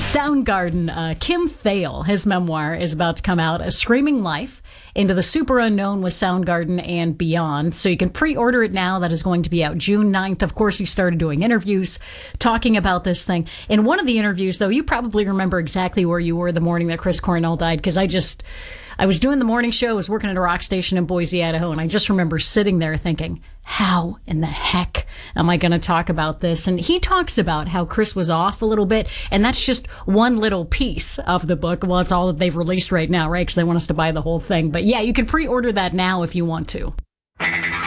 Soundgarden, Kim Thayil, his memoir is about to come out, A Screaming Life into the Super Unknown with Soundgarden and Beyond. So you can pre-order it now. That is going to be out June 9th. Of course, he started doing interviews talking about this thing. In one of the interviews, though, you probably remember exactly where you were the morning that Chris Cornell died, because I was doing the morning show, I was working at a rock station in Boise, Idaho, and I just remember sitting there thinking, how in the heck am I going to talk about this? And he talks about how Chris was off a little bit, and that's just one little piece of the book. Well, it's all that they've released right now, right? Because they want us to buy the whole thing. But yeah, you can pre-order that now if you want to.